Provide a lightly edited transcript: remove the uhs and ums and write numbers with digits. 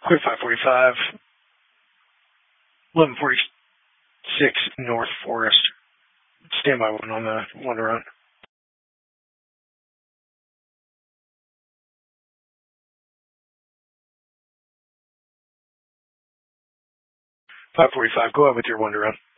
Clear 545, 1146 North Forest. Standby one on the one to run. 545, go ahead with your one to run.